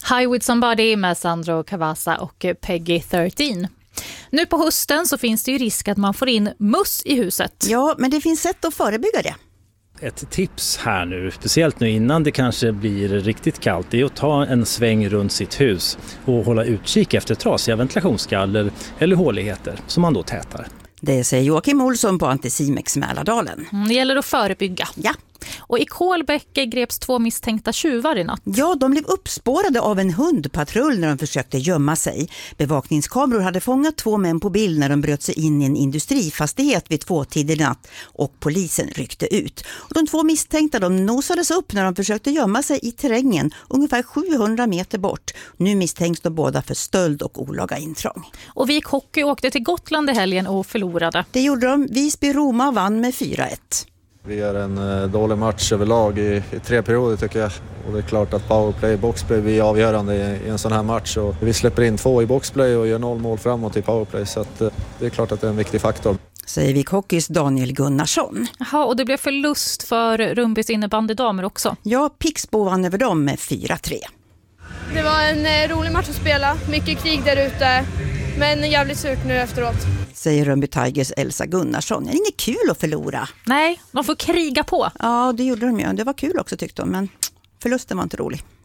High with somebody med Sandro Cavazza och Peggy 13. Nu på hösten så finns det ju risk att man får in möss i huset. Ja, men det finns sätt att förebygga det. Ett tips här nu, speciellt nu innan det kanske blir riktigt kallt, är att ta en sväng runt sitt hus och hålla utkik efter trasiga ventilationsgaller eller håligheter som man då tätar. Det säger Joakim Olsson på Anticimex Mälardalen. Det gäller att förebygga. Ja. Och i Kolbäck greps 2 misstänkta tjuvar i natt. Ja, de blev uppspårade av en hundpatrull när de försökte gömma sig. Bevakningskameror hade fångat 2 män på bild när de bröt sig in i en industrifastighet vid 2-tiden natt och polisen ryckte ut. Och de 2 misstänkta de nosades upp när de försökte gömma sig i terrängen ungefär 700 meter bort. Nu misstänks de båda för stöld och olaga intrång. Och Vik Hockey åkte till Gotland i helgen och förlorade. Det gjorde de. Visby-Roma vann med 4-1. Vi gör en dålig match överlag i 3 perioder tycker jag. Och det är klart att powerplay, boxplay blir avgörande i en sån här match. Och vi släpper in 2 i boxplay och gör 0 mål framåt i powerplay. Så att, det är klart att det är en viktig faktor. Säger Vik Hockeys Daniel Gunnarsson. Jaha, och det blev förlust för Rumbys innebandydamer också. Ja, Pixbo vann över dem med 4-3. Det var en rolig match att spela. Mycket krig där ute. Men jävligt surt nu efteråt. Säger Rumby Tigers Elsa Gunnarsson. Det är inget kul att förlora. Nej, de får kriga på. Ja, det gjorde de ju. Det var kul också tyckte de, men förlusten var inte rolig.